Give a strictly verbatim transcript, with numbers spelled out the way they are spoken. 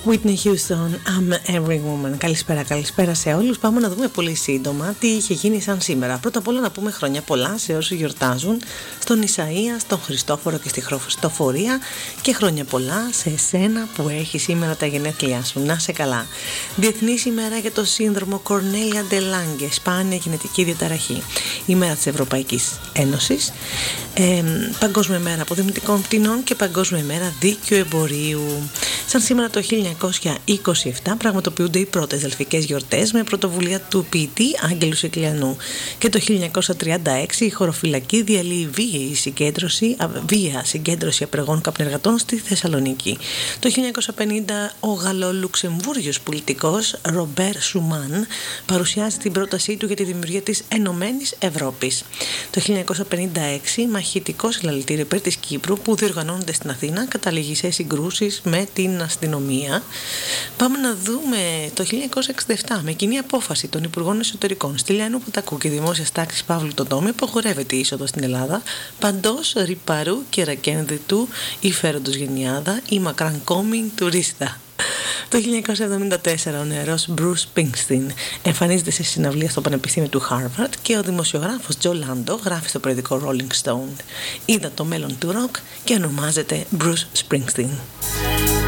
Whitney Houston, I'm Every Woman. Καλησπέρα, καλησπέρα σε όλους. Πάμε να δούμε πολύ σύντομα τι είχε γίνει σαν σήμερα. Πρώτα απ' όλα να πούμε χρόνια πολλά σε όσους γιορτάζουν, στον Ισαΐα, στον Χριστόφορο και στη Χριστοφορία, και χρόνια πολλά σε εσένα που έχει σήμερα τα γενέθλιά σου. Να σε καλά. Διεθνής ημέρα για το σύνδρομο Cornelia de Lange, σπάνια γενετική διαταραχή. Ημέρα της Ευρωπαϊκής Ένωσης, ε, Παγκόσμια μέρα αποδημητικών πτηνών και Παγκόσμια μέρα δίκαιου εμπορίου. Σαν σήμερα το χίλια εννιακόσια είκοσι επτά πραγματοποιούνται οι πρώτες δελφικές γιορτές με πρωτοβουλία του ποιητή Άγγελου Σικλιανού. Και το χίλια εννιακόσια τριάντα έξι η χωροφυλακή διαλύει βίαιη συγκέντρωση, βία συγκέντρωση απεργών καπνεργατών στη Θεσσαλονίκη. Το χίλια εννιακόσια πενήντα ο Γαλλο-Λουξεμβούργιος πολιτικός Ρομπέρ Σουμάν παρουσιάζει την πρότασή του για τη δημιουργία της Ενωμένης Ευρώπης. Το χίλια εννιακόσια πενήντα έξι μαχητικό συλλαλητήριο υπέρ της Κύπρου που διοργανώνεται στην Αθήνα καταλήγει σε συγκρούσεις με την αστυνομία. Πάμε να δούμε το χίλια εννιακόσια εξήντα επτά με κοινή απόφαση των Υπουργών Εσωτερικών Στυλιανού Πουτακού και Δημόσιας Τάξης Παύλου Τοντόμη απογορεύεται η είσοδος στην Ελλάδα παντός ρυπαρού και ρακένδυτου ή φέροντος γενιάδα ή μακράν κόμιν τουρίστα. Το χίλια εννιακόσια εβδομήντα τέσσερα ο νεαρός Bruce Springsteen εμφανίζεται σε συναυλία στο Πανεπιστήμιο του Harvard και ο δημοσιογράφος Joe Lando γράφει στο περιοδικό Rolling Stone: είδα το μέλλον του ροκ και ονομάζεται Bruce Springsteen.